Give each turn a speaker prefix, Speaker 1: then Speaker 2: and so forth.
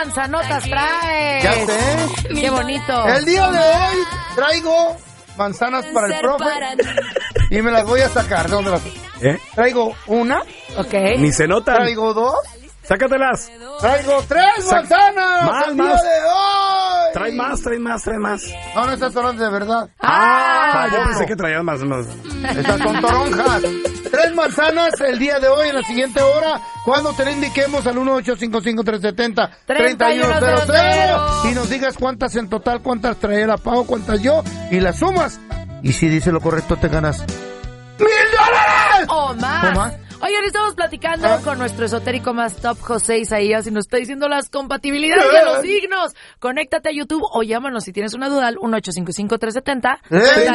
Speaker 1: manzanotas traes?
Speaker 2: Ya sé.
Speaker 1: Qué bonito.
Speaker 2: El día de hoy traigo manzanas para el profe y me las voy a sacar. ¿De dónde las? Traigo una.
Speaker 1: Ok.
Speaker 3: Ni se notan.
Speaker 2: Traigo dos.
Speaker 3: Sácatelas.
Speaker 2: Traigo tres manzanas.
Speaker 3: Más,
Speaker 2: el día
Speaker 3: más.
Speaker 2: de hoy.
Speaker 3: Trae más.
Speaker 2: No estás hablando de verdad.
Speaker 3: Yo pensé que traían más.
Speaker 2: Estas son toronjas. 3 manzanas el día de hoy en la siguiente hora, cuando te le indiquemos al 1-855-370-3100 y nos digas cuántas en total, cuántas trae la Pau, cuántas yo, y las sumas. Y si dice lo correcto, te ganas $1,000
Speaker 1: o más.
Speaker 2: ¿O más?
Speaker 1: Oye, ahora estamos platicando con nuestro esotérico más top, José Isaías, y nos está diciendo las compatibilidades de los signos. Conéctate a YouTube o llámanos si tienes una duda al 1-855-370.